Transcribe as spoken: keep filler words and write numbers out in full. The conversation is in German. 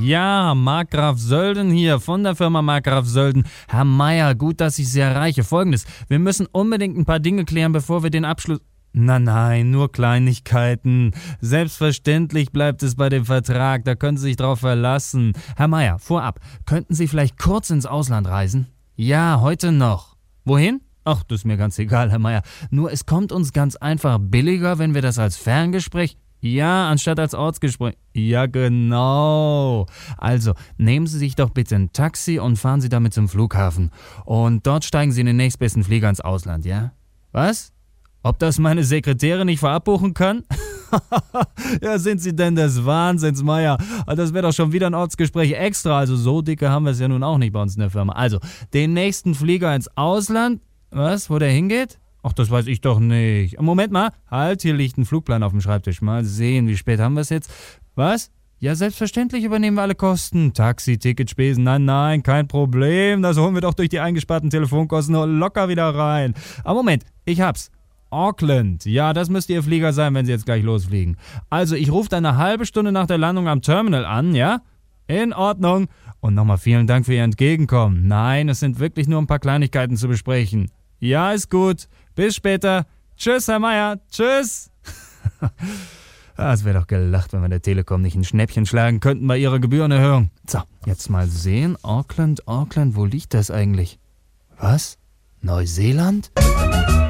Ja, Markgraf Sölden hier von der Firma Markgraf Sölden. Herr Meier, gut, dass ich Sie erreiche. Folgendes, wir müssen unbedingt ein paar Dinge klären, bevor wir den Abschluss... Nein, nein, nur Kleinigkeiten. Selbstverständlich bleibt es bei dem Vertrag, da können Sie sich drauf verlassen. Herr Meier, vorab, könnten Sie vielleicht kurz ins Ausland reisen? Ja, heute noch. Wohin? Ach, das ist mir ganz egal, Herr Meier. Nur es kommt uns ganz einfach billiger, wenn wir das als Ferngespräch... Ja, anstatt als Ortsgespräch. Ja, genau. Also, nehmen Sie sich doch bitte ein Taxi und fahren Sie damit zum Flughafen. Und dort steigen Sie in den nächstbesten Flieger ins Ausland, ja? Was? Ob das meine Sekretärin nicht vorab buchen kann? Ja, sind Sie denn des Wahnsinns, Meier? Das wäre doch schon wieder ein Ortsgespräch extra. Also so dicke haben wir es ja nun auch nicht bei uns in der Firma. Also, den nächsten Flieger ins Ausland. Was? Wo der hingeht? Ach, das weiß ich doch nicht. Moment mal. Halt, hier liegt ein Flugplan auf dem Schreibtisch. Mal sehen, wie spät haben wir es jetzt? Was? Ja, selbstverständlich übernehmen wir alle Kosten. Taxi, Ticket, Spesen. Nein, nein, kein Problem. Das holen wir doch durch die eingesparten Telefonkosten locker wieder rein. Aber Moment, ich hab's. Auckland. Ja, das müsste Ihr Flieger sein, wenn Sie jetzt gleich losfliegen. Also, ich rufe dann eine halbe Stunde nach der Landung am Terminal an, ja? In Ordnung. Und nochmal vielen Dank für Ihr Entgegenkommen. Nein, es sind wirklich nur ein paar Kleinigkeiten zu besprechen. Ja, ist gut. Bis später. Tschüss, Herr Meier. Tschüss. Ah, es wäre doch gelacht, wenn wir der Telekom nicht ein Schnäppchen schlagen könnten bei ihrer Gebührenerhöhung. So, jetzt mal sehen. Auckland, Auckland, wo liegt das eigentlich? Was? Neuseeland?